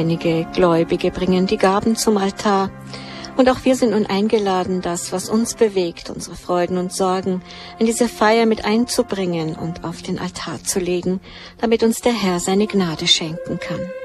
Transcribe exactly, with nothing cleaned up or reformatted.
Einige Gläubige bringen die Gaben zum Altar. Und auch wir sind nun eingeladen, das, was uns bewegt, unsere Freuden und Sorgen, in diese Feier mit einzubringen und auf den Altar zu legen, damit uns der Herr seine Gnade schenken kann.